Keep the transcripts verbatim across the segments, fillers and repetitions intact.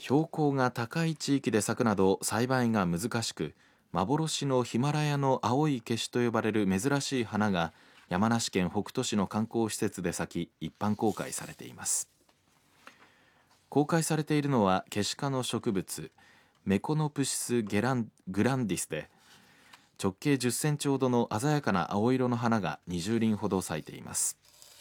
標高が高い地域で咲くなど栽培が難しく、幻のヒマラヤの青いケシと呼ばれる珍しい花が山梨県北杜市の観光施設で咲き、一般公開されています。公開されているのはケシ科の植物メコノプシスゲラングランディスで、直径じゅっセンチほどの鮮やかな青色の花がにじゅう輪ほど咲いています。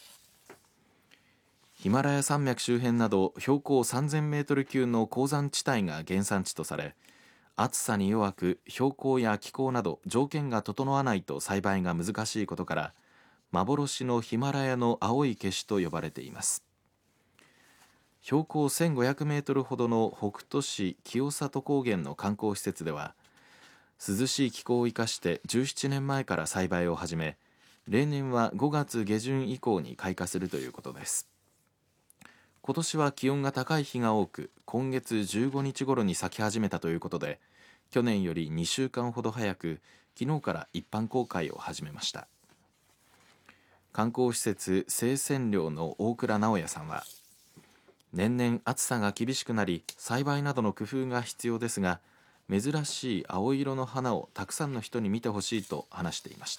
ヒマラヤ山脈周辺など標高さんぜんメートル級の高山地帯が原産地とされ、暑さに弱く標高や気候など条件が整わないと栽培が難しいことから、幻のヒマラヤの青いケシと呼ばれています。標高せんごひゃくメートルほどの北杜市清里高原の観光施設では、涼しい気候を生かしてじゅうななねんまえから栽培を始め、例年はごがつ下旬以降に開花するということです。今年は気温が高い日が多く、今月じゅうごにち頃に咲き始めたということで、去年よりにしゅうかんほど早く昨日から一般公開を始めました。観光施設生鮮寮の大倉直也さんは、年々暑さが厳しくなり栽培などの工夫が必要ですが、珍しい青色の花をたくさんの人に見てほしいと話していました。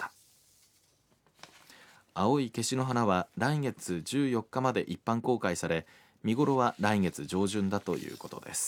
青いケシの花は来月じゅうよっかまで一般公開され、見頃は来月上旬だということです。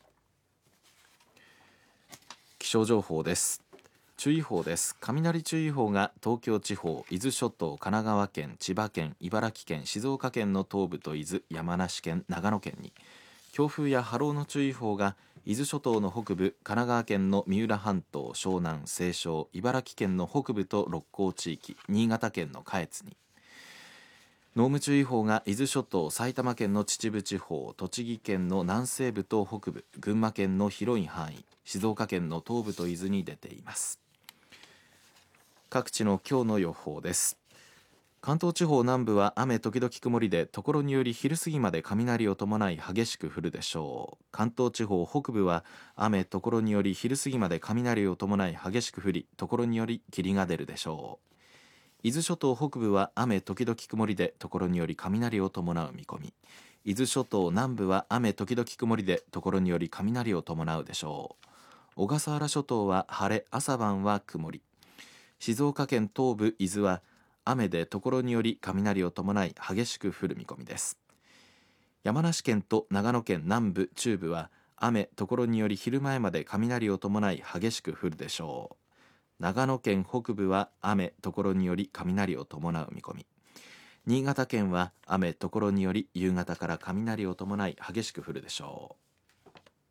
気象情報です。注意報です。雷注意報が東京地方、伊豆諸島、神奈川県、千葉県、茨城県、静岡県の東部と伊豆、山梨県、長野県に、強風や波浪の注意報が伊豆諸島の北部、神奈川県の三浦半島、湘南、西湘、茨城県の北部と六甲地域、新潟県の下越に、濃霧注意報が伊豆諸島、埼玉県の秩父地方、栃木県の南西部と北部、群馬県の広い範囲、静岡県の東部と伊豆に出ています。各地の今日の予報です。関東地方南部は雨時々曇りで、所により昼過ぎまで雷を伴い激しく降るでしょう。関東地方北部は雨所により昼過ぎまで雷を伴い激しく降り、所により霧が出るでしょう。伊豆諸島北部は雨時々曇りで、所により雷を伴う見込み。伊豆諸島南部は雨時々曇りで、所により雷を伴うでしょう。小笠原諸島は晴れ、朝晩は曇り。静岡県東部伊豆は雨で所により雷を伴い激しく降る見込みです。山梨県と長野県南部中部は雨所により昼前まで雷を伴い激しく降るでしょう。長野県北部は雨所により雷を伴う見込み。新潟県は雨所により夕方から雷を伴い激しく降るでしょう。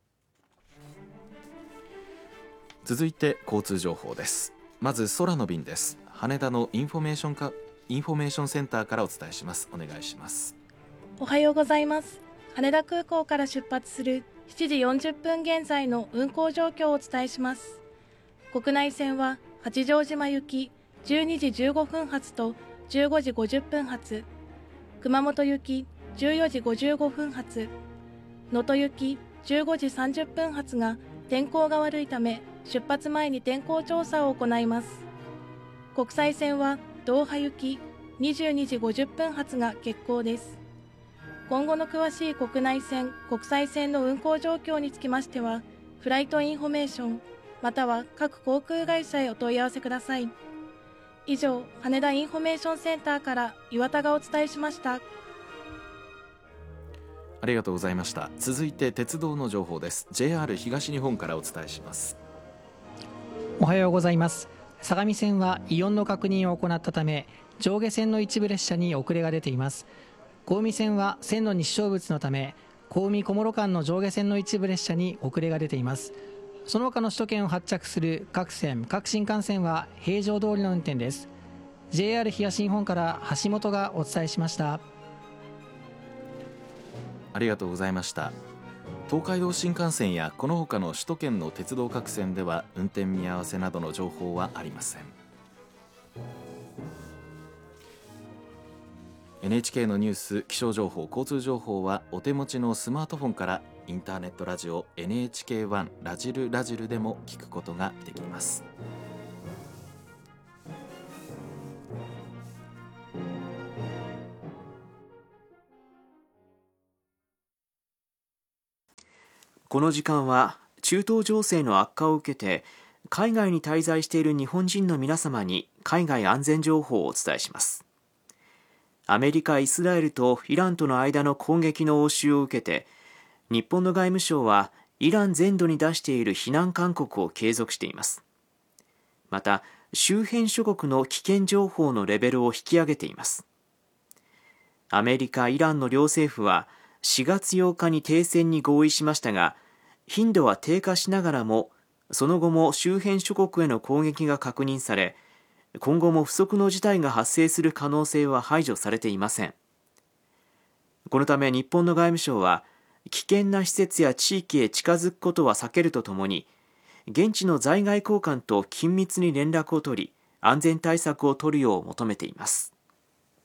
続いて交通情報です。まず空の便です。羽田のインフォメーションかインフォメーションセンターからお伝えします。お願いします。 おはようございます。羽田空港から出発するしちじよんじゅっぷん現在の運航状況をお伝えします。国内線は八丈島行きじゅうにじじゅうごふん発とじゅうごじごじゅっぷん発、熊本行きじゅうよじごじゅうごふん発、能登行きじゅうごじさんじゅっぷん発が天候が悪いため出発前に天候調査を行います。国際線はドーハ行きにじゅうにじごじゅっぷん発が欠航です。今後の詳しい国内線、国際線の運航状況につきましては、フライトインフォメーションまたは各航空会社へお問い合わせください。以上、羽田インフォメーションセンターから岩田がお伝えしました。 ありがとうございました。続いて鉄道の情報です。 ジェイアール 東日本からお伝えします。 おはようございます。相模線は異音の確認を行ったため上下線の一部列車に遅れが出ています。小海線は線路に支障物のため小海小諸間の上下線の一部列車に遅れが出ています。その他の首都圏を発着する各線各新幹線は平常通りの運転です。 ジェイアール 東日本から橋本がお伝えしました。 ありがとうございました。東海道新幹線やこの他の首都圏の鉄道各線では運転見合わせなどの情報はありません。 エヌエイチケー のニュース、気象情報、交通情報はお手持ちのスマートフォンからインターネットラジオ エヌエイチケーワン ラジルラジルでも聞くことができます。 この時間は中東情勢の悪化を受けて海外に滞在している日本人の皆様に海外安全情報をお伝えします。アメリカ、イスラエルとイランとの間の攻撃の応酬を受けて、日本の外務省はイラン全土に出している非難勧告を継続しています。また、周辺諸国の危険情報のレベルを引き上げています。アメリカ、イランの両政府はしがつようかに停戦に合意しましたが、頻度は低下しながらも、その後も周辺諸国への攻撃が確認され、今後も不測の事態が発生する可能性は排除されていません。このため日本の外務省は、危険な施設や地域へ近づくことは避けるとともに、現地の在外公館と緊密に連絡を取り、安全対策を取るよう求めています。